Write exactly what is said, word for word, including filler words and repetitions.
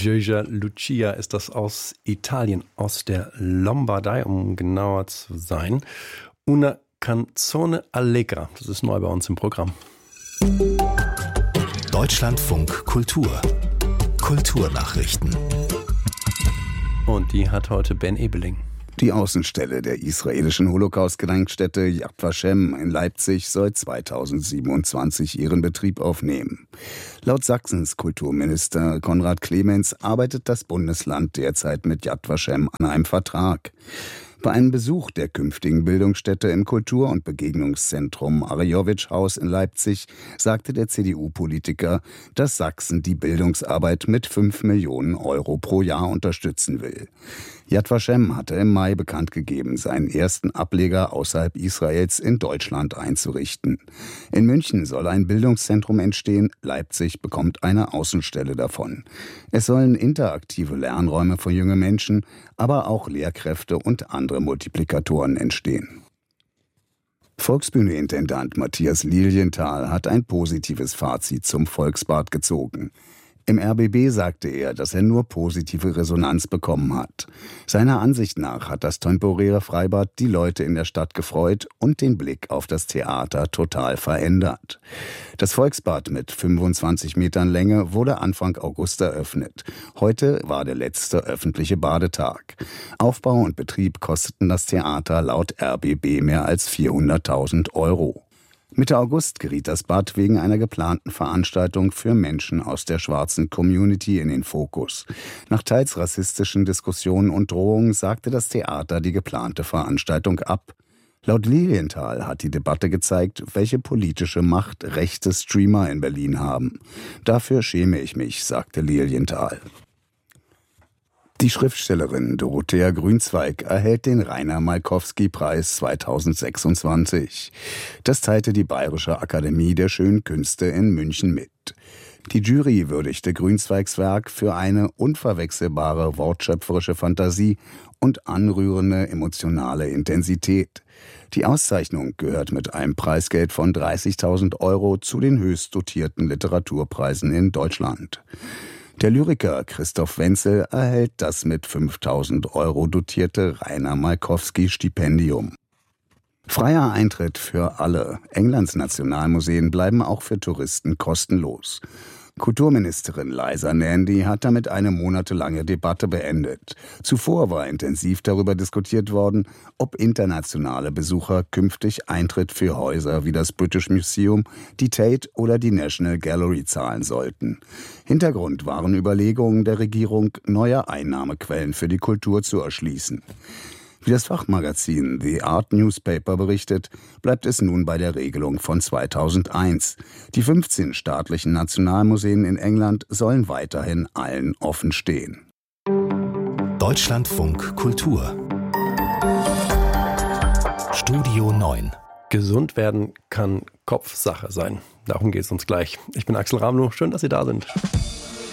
Gioia Lucia ist das aus Italien, aus der Lombardei, um genauer zu sein. Una canzone allegra, das ist neu bei uns im Programm. Deutschlandfunk Kultur. Kulturnachrichten. Und die hat heute Ben Ebeling. Die Außenstelle der israelischen Holocaust-Gedenkstätte Yad Vashem in Leipzig soll zweitausendsiebenundzwanzig ihren Betrieb aufnehmen. Laut Sachsens Kulturminister Konrad Clemens arbeitet das Bundesland derzeit mit Yad Vashem an einem Vertrag. Bei einem Besuch der künftigen Bildungsstätte im Kultur- und Begegnungszentrum Arajowitsch-Haus in Leipzig sagte der C D U-Politiker, dass Sachsen die Bildungsarbeit mit fünf Millionen Euro pro Jahr unterstützen will. Yad Vashem hatte im Mai bekannt gegeben, seinen ersten Ableger außerhalb Israels in Deutschland einzurichten. In München soll ein Bildungszentrum entstehen, Leipzig bekommt eine Außenstelle davon. Es sollen interaktive Lernräume für junge Menschen, aber auch Lehrkräfte und andere Multiplikatoren entstehen. Volksbühne-Intendant Matthias Lilienthal hat ein positives Fazit zum Volksbad gezogen. Im R B B sagte er, dass er nur positive Resonanz bekommen hat. Seiner Ansicht nach hat das temporäre Freibad die Leute in der Stadt gefreut und den Blick auf das Theater total verändert. Das Volksbad mit fünfundzwanzig Metern Länge wurde Anfang August eröffnet. Heute war der letzte öffentliche Badetag. Aufbau und Betrieb kosteten das Theater laut R B B mehr als vierhunderttausend Euro. Mitte August geriet das Bad wegen einer geplanten Veranstaltung für Menschen aus der schwarzen Community in den Fokus. Nach teils rassistischen Diskussionen und Drohungen sagte das Theater die geplante Veranstaltung ab. Laut Lilienthal hat die Debatte gezeigt, welche politische Macht rechte Streamer in Berlin haben. Dafür schäme ich mich, sagte Lilienthal. Die Schriftstellerin Dorothea Grünzweig erhält den Rainer-Malkowski-Preis zweitausendsechsundzwanzig. Das teilte die Bayerische Akademie der Schönen Künste in München mit. Die Jury würdigte Grünzweigs Werk für eine unverwechselbare wortschöpferische Fantasie und anrührende emotionale Intensität. Die Auszeichnung gehört mit einem Preisgeld von dreißigtausend Euro zu den höchst dotierten Literaturpreisen in Deutschland. Der Lyriker Christoph Wenzel erhält das mit fünftausend Euro dotierte Rainer-Malkowski-Stipendium. Freier Eintritt für alle. Englands Nationalmuseen bleiben auch für Touristen kostenlos. Kulturministerin Liza Nandy hat damit eine monatelange Debatte beendet. Zuvor war intensiv darüber diskutiert worden, ob internationale Besucher künftig Eintritt für Häuser wie das British Museum, die Tate oder die National Gallery zahlen sollten. Hintergrund waren Überlegungen der Regierung, neue Einnahmequellen für die Kultur zu erschließen. Wie das Fachmagazin The Art Newspaper berichtet, bleibt es nun bei der Regelung von zweitausendeins. Die fünfzehn staatlichen Nationalmuseen in England sollen weiterhin allen offen stehen. Deutschlandfunk Kultur. Studio neun. Gesund werden kann Kopfsache sein. Darum geht es uns gleich. Ich bin Axel Ramlow. Schön, dass Sie da sind.